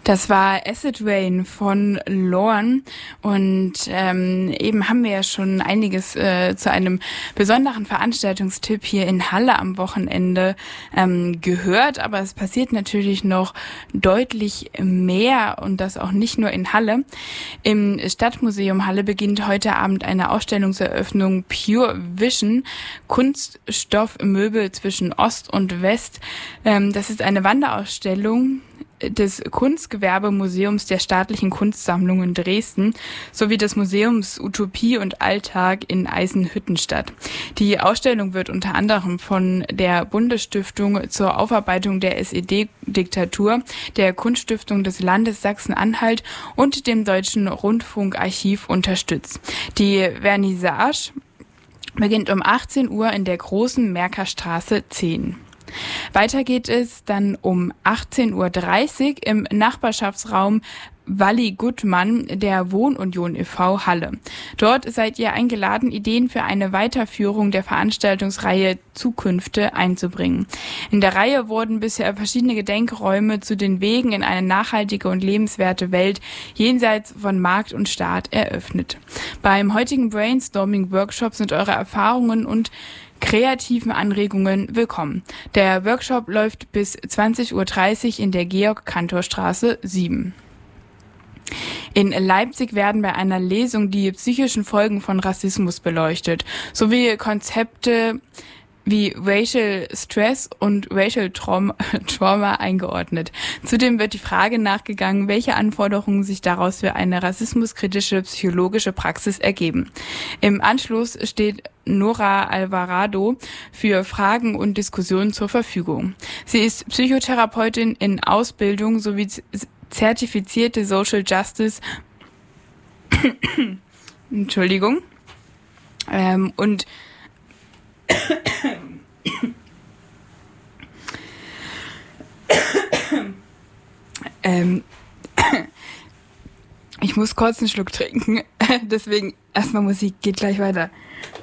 Das war Acid Rain von Lorne und eben haben wir ja schon einiges zu einem besonderen Veranstaltungstipp hier in Halle am Wochenende gehört, aber es passiert natürlich noch deutlich mehr und das auch nicht nur in Halle. Im Stadtmuseum Halle beginnt heute Abend eine Ausstellungseröffnung Pure Vision, Kunststoffmöbel zwischen Ost und West. Das ist eine Wanderausstellung des Kunstgewerbemuseums der Staatlichen Kunstsammlungen Dresden sowie des Museums Utopie und Alltag in Eisenhüttenstadt. Die Ausstellung wird unter anderem von der Bundesstiftung zur Aufarbeitung der SED-Diktatur, der Kunststiftung des Landes Sachsen-Anhalt und dem Deutschen Rundfunkarchiv unterstützt. Die Vernissage beginnt um 18 Uhr in der Großen Merkerstraße 10. Weiter geht es dann um 18.30 Uhr im Nachbarschaftsraum Walli Gutmann der Wohnunion e.V. Halle. Dort seid ihr eingeladen, Ideen für eine Weiterführung der Veranstaltungsreihe Zukünfte einzubringen. In der Reihe wurden bisher verschiedene Gedenkräume zu den Wegen in eine nachhaltige und lebenswerte Welt jenseits von Markt und Staat eröffnet. Beim heutigen Brainstorming-Workshop sind eure Erfahrungen und kreativen Anregungen willkommen. Der Workshop läuft bis 20.30 Uhr in der Georg-Cantor-Straße 7. In Leipzig werden bei einer Lesung die psychischen Folgen von Rassismus beleuchtet, sowie Konzepte wie Racial Stress und Racial Trauma eingeordnet. Zudem wird die Frage nachgegangen, welche Anforderungen sich daraus für eine rassismuskritische psychologische Praxis ergeben. Im Anschluss steht Nora Alvarado für Fragen und Diskussionen zur Verfügung. Sie ist Psychotherapeutin in Ausbildung sowie zertifizierte Social Justice Entschuldigung und ich muss kurz einen Schluck trinken, deswegen erstmal Musik, geht gleich weiter.